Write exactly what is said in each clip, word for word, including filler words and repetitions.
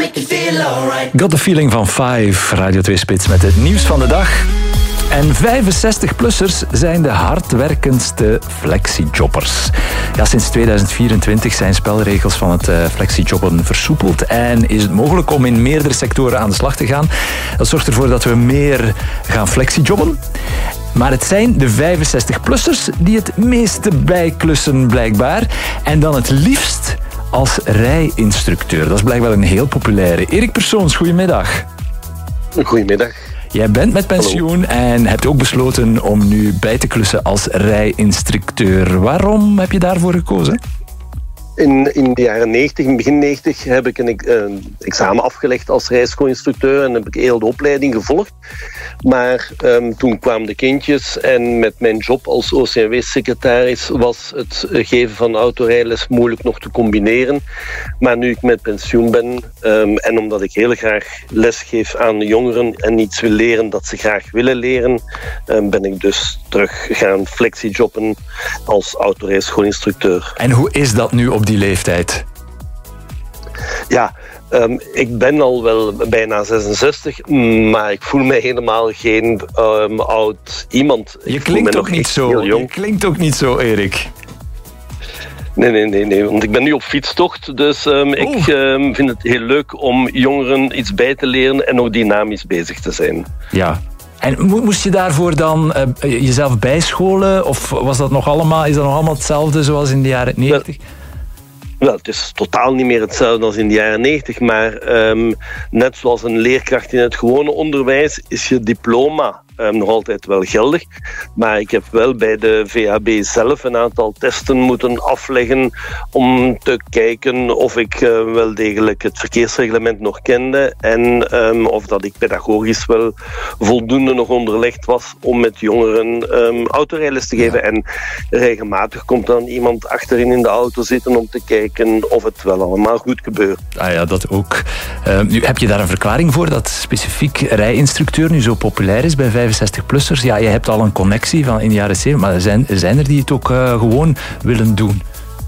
Got the feeling van Five, Radio twee Spits met het nieuws van de dag. En vijfenzestig-plussers zijn de hardwerkendste flexijobbers. Ja, sinds tweeduizend vierentwintig zijn spelregels van het uh, flexijobben versoepeld en is het mogelijk om in meerdere sectoren aan de slag te gaan. Dat zorgt ervoor dat we meer gaan flexijobben. Maar het zijn de vijfenzestig-plussers die het meeste bijklussen blijkbaar. En dan het liefst als rijinstructeur. Dat is blijkbaar een heel populaire. Erik Persoons, goedemiddag. Goedemiddag. Jij bent met pensioen Hallo. En hebt ook besloten om nu bij te klussen als rijinstructeur. Waarom heb je daarvoor gekozen? In, in de jaren negentig, begin negentig, heb ik een, een examen afgelegd als rijschoolinstructeur en heb ik heel de opleiding gevolgd. Maar um, toen kwamen de kindjes en met mijn job als O C M W-secretaris was het geven van autorijles moeilijk nog te combineren. Maar nu ik met pensioen ben um, en omdat ik heel graag les geef aan de jongeren en iets wil leren dat ze graag willen leren, um, ben ik dus terug gaan flexijobben als autorijschoolinstructeur. En hoe is dat nu op die leeftijd? Ja, um, ik ben al wel bijna zesenzestig, maar ik voel me helemaal geen um, oud iemand. Je klinkt ook niet zo. Je klinkt ook niet zo, Erik. Nee, nee, nee, nee, want ik ben nu op fietstocht, dus um, oh. ik um, vind het heel leuk om jongeren iets bij te leren en ook dynamisch bezig te zijn. Ja. En moest je daarvoor dan uh, jezelf bijscholen? Of was dat nog allemaal, is dat nog allemaal hetzelfde zoals in de jaren negentig? Wel, het is totaal niet meer hetzelfde als in de jaren negentig, maar um, net zoals een leerkracht in het gewone onderwijs is je diploma um, nog altijd wel geldig. Maar ik heb wel bij de V H B zelf een aantal testen moeten afleggen om te kijken of ik uh, wel degelijk het verkeersreglement nog kende en um, of dat ik pedagogisch wel voldoende nog onderlegd was om met jongeren um, autorijles te geven. Ja. En regelmatig komt dan iemand achterin in de auto zitten om te kijken of het wel allemaal goed gebeurt. Ah ja, dat ook. Uh, nu, heb je daar een verklaring voor dat specifiek rijinstructeur nu zo populair is bij vijfenzestig-plussers? Ja, je hebt al een connectie van in de jaren zeventig, maar er zijn, er zijn er die het ook uh, gewoon willen doen.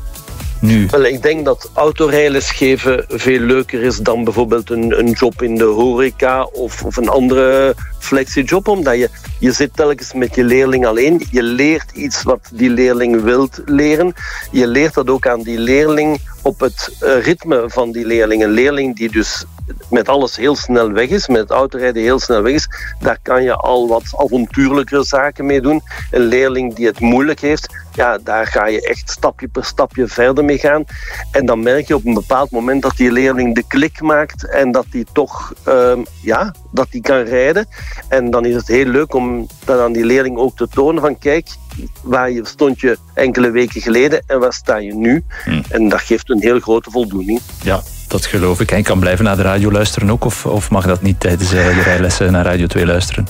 Nu. Wel, ik denk dat autorijles geven veel leuker is dan bijvoorbeeld een, een job in de horeca of, of een andere flexiejob, omdat je, je zit telkens met je leerling alleen. Je leert iets wat die leerling wilt leren. Je leert dat ook aan die leerling op het uh, ritme van die leerling. Een leerling die dus met alles heel snel weg is, met het autorijden heel snel weg is, daar kan je al wat avontuurlijkere zaken mee doen. Een leerling die het moeilijk heeft, ja, daar ga je echt stapje per stapje verder mee gaan. En dan merk je op een bepaald moment dat die leerling de klik maakt en dat die toch, um, ja, dat die kan rijden. En dan is het heel leuk om dat aan die leerling ook te tonen van kijk, waar je stond je enkele weken geleden en waar sta je nu? Hmm. En dat geeft een heel grote voldoening. Ja, dat geloof ik. En je kan blijven naar de radio luisteren ook, of, of mag dat niet tijdens de rijlessen naar Radio twee luisteren?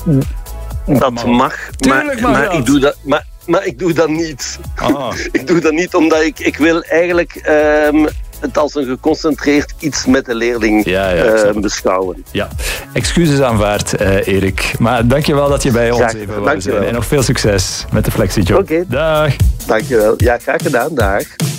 Dat mag, maar, maar, ik doe dat, maar, maar ik doe dat niet. Ah. Ik doe dat niet omdat ik, ik wil eigenlijk um, het als een geconcentreerd iets met de leerling ja, ja, uh, beschouwen. Ja, excuses aanvaard, uh, Erik. Maar dankjewel dat je bij ons graag, even wou zijn. En nog veel succes met de flexiejob. Oké. Dag. Dankjewel. Ja, graag gedaan. Dag.